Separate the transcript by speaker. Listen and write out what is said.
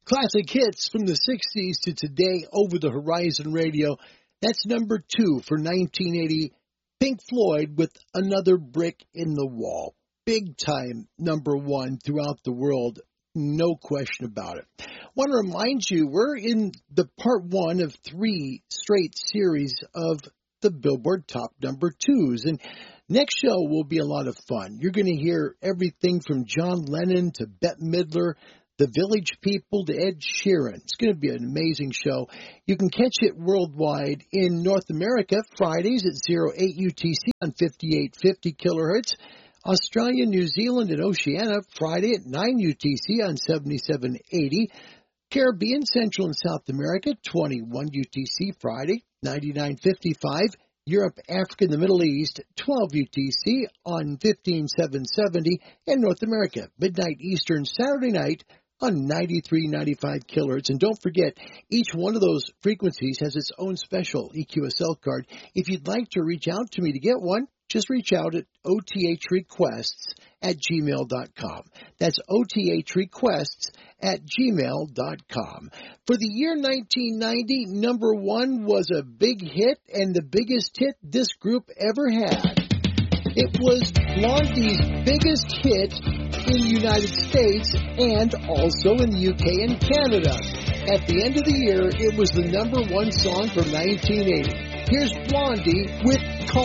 Speaker 1: Classic hits from the 60s to today over the Horizon Radio. That's number 2 for 1980. Pink Floyd with Another Brick in the Wall. Big time number 1 throughout the world. No question about it. Want to remind you, we're in the part 1 of 3 straight series of the Billboard Top Number 2s. And next show will be a lot of fun. You're going to hear everything from John Lennon to Bette Midler, the Village People to Ed Sheeran. It's going to be an amazing show. You can catch it worldwide in North America, Fridays at 08 UTC on 5850 kilohertz. Australia, New Zealand, and Oceania, Friday at 9 UTC on 7780. Caribbean, Central and South America, 21 UTC, Friday, 9955. Europe, Africa, and the Middle East, 12 UTC on 15770. And North America, midnight Eastern, Saturday night on 9395 kilohertz. And don't forget, each one of those frequencies has its own special EQSL card. If you'd like to reach out to me to get one, just reach out at othrequests@gmail.com. That's othrequests@gmail.com. For the year 1990, number 1 was a big hit and the biggest hit this group ever had. It was Blondie's biggest hit in the United States and also in the UK and Canada. At the end of the year, it was the number 1 song from 1980. Here's Blondie with